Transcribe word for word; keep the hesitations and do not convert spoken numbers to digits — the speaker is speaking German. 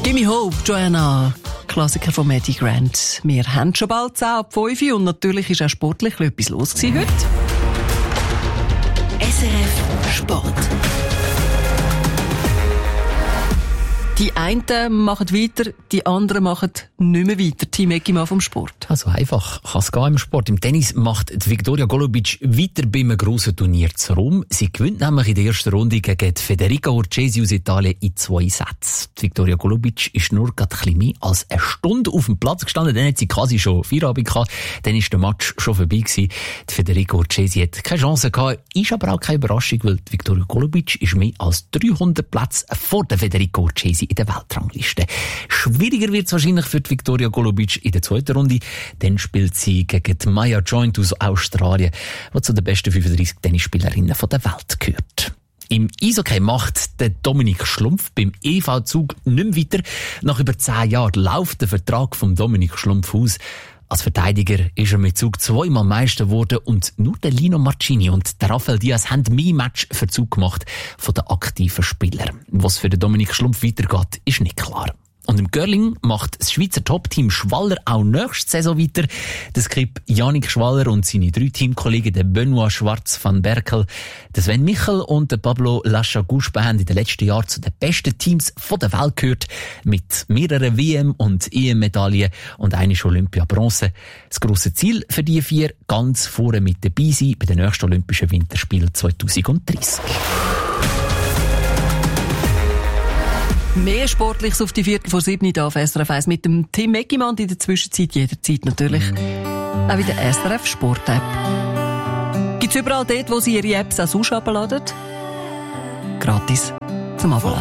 Gimme Hope, Joanna, Klassiker von Maddie Grant. Wir haben schon bald zehn ab fünf und natürlich ist auch sportlich etwas los gewesen heute. S R F Sport. Die einen machen weiter, die anderen machen nicht mehr weiter. Team Eggimann vom Sport. Also einfach kann es gehen im Sport. Im Tennis macht die Viktoria Golubic weiter bei einem grossen Turnier zu Rom. Sie gewinnt nämlich in der ersten Runde gegen Federica Urcesi aus Italien in zwei Sätzen. Die Viktoria Golubic ist nur gerade ein bisschen mehr als eine Stunde auf dem Platz gestanden. Dann hat sie quasi schon Feierabend gehabt. Dann ist der Match schon vorbei gewesen. Die Federica Urcesi hat keine Chance gehabt. Ist aber auch keine Überraschung, weil die Viktoria Golubic ist mehr als dreihundert Plätze vor der Federica Urcesi in der Weltrangliste. Schwieriger wird es wahrscheinlich für die Viktoria Golubic in der zweiten Runde. Dann spielt sie gegen die Maya Joint aus Australien, die zu den besten fünfunddreißig Tennisspielerinnen der Welt gehört. Im Eishockey macht der Dominik Schlumpf beim E V-Zug nicht mehr weiter. Nach über zehn Jahren läuft der Vertrag von Dominik Schlumpf aus. Als Verteidiger ist er mit Zug zweimal Meister geworden und nur der Lino Marcini und der Rafael Diaz haben mehr Match für Zug gemacht von den aktiven Spielern. Was für den Dominik Schlumpf weitergeht, ist nicht klar. Und im Curling macht das Schweizer Top-Team Schwaller auch nächste Saison weiter. Der Skrip Yannick Schwaller und seine drei Teamkollegen, der Benoit Schwarz van Berkel, der Sven Michel und der Pablo Lachagouche, haben in den letzten Jahren zu den besten Teams der Welt gehört, mit mehreren W M- und E M-Medaillen und einer Olympia-Bronze. Das grosse Ziel für die vier, ganz vorne mit dabei sein bei den nächsten Olympischen Winterspielen zwanzig dreißig. Mehr Sportliches auf die Viertel vor sieben auf S R F eins mit dem Team Eggimann in der Zwischenzeit jederzeit natürlich auch in der S R F Sport App. Gibt's überall dort, wo Sie Ihre Apps auch sonst abladen? Gratis zum Abladen.